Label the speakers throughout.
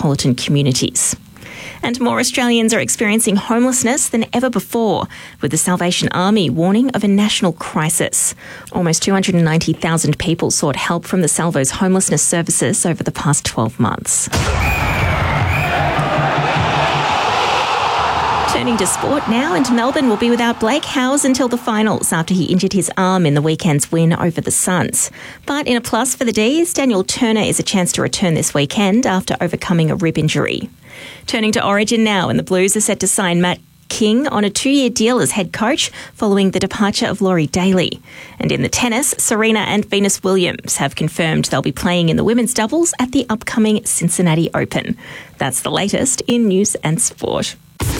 Speaker 1: metropolitan communities. And more Australians are experiencing homelessness than ever before, with the Salvation Army warning of a national crisis. Almost 290,000 people sought help from the Salvo's homelessness services over the past 12 months. Turning to sport now, and Melbourne will be without Blake Howes until the finals after he injured his arm in the weekend's win over the Suns. But in a plus for the D's, Daniel Turner is a chance to return this weekend after overcoming a rib injury. Turning to Origin now, and the Blues are set to sign Matt King on a 2-year deal as head coach following the departure of Laurie Daly. And in the tennis, Serena and Venus Williams have confirmed they'll be playing in the women's doubles at the upcoming Cincinnati Open. That's the latest in news and sport.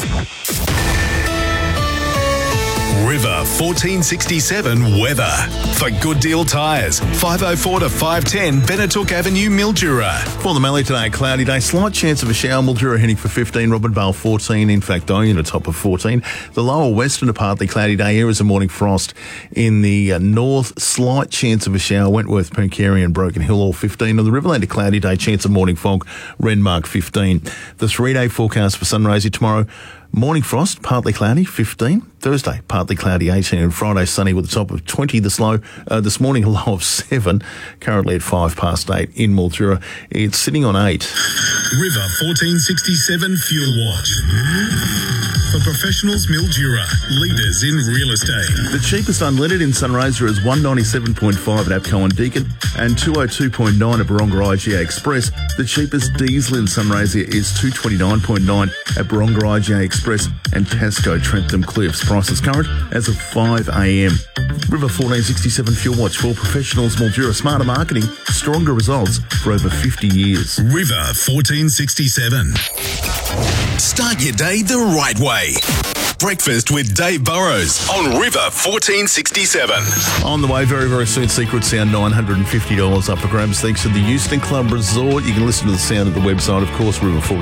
Speaker 2: River 1467 weather. For Good Deal Tyres, 504 to 510 Benetook Avenue, Mildura.
Speaker 3: For the Mallee today, cloudy day. Slight chance of a shower. Mildura heading for 15. Robin Vale 14. In fact, Oyen a top of 14. The lower western, a partly cloudy day. Here is a morning frost in the north. Slight chance of a shower. Wentworth, Pooncarie and Broken Hill all 15. On the Riverland, a cloudy day. Chance of morning fog. Renmark 15. The 3-day forecast for Sunraysia tomorrow. Morning frost, partly cloudy, 15. Thursday, partly cloudy, 18. And Friday, sunny with a top of 20. This morning, a low of 7. Currently at 8:05 in Mildura. It's sitting on 8.
Speaker 2: River 1467 Fuel Watch. For professionals, Mildura, leaders in real estate.
Speaker 3: The cheapest unleaded in Sunraysia is 197.5 at APCO and Deakin and 202.9 at Baronga IGA Express. The cheapest diesel in Sunraysia is 229.9 at Baronga IGA Express and Tasco Trentham Cliffs. Prices current as of 5 a.m. River 1467 Fuel Watch for professionals, Mildura. Smarter marketing, stronger results for over 50 years.
Speaker 2: River 1467. Start your day the right way. Breakfast with Dave Burrows on River 1467.
Speaker 3: On the way very, very soon, Secret Sound, $950 up for grabs thanks to the Euston Club Resort. You can listen to the sound at the website, of course,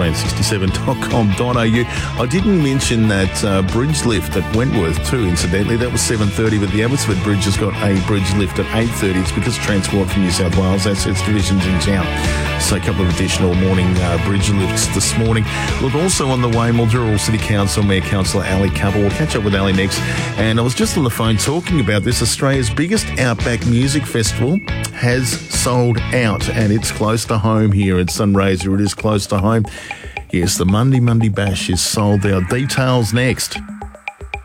Speaker 3: river1467.com.au. I didn't mention that bridge lift at Wentworth too, incidentally. That was 7:30, but the Abbotsford Bridge has got a bridge lift at 8:30. It's because Transport for New South Wales, that's its divisions in town. So a couple of additional morning bridge lifts this morning. Look, also on the way, Mildura City Council Mayor Councillor Ali Cupper. We'll catch up with Ali next. And I was just on the phone talking about this. Australia's biggest Outback Music Festival has sold out, and it's close to home here at Sunraysia. It is close to home. Yes, the Monday Bash is sold out. Details next.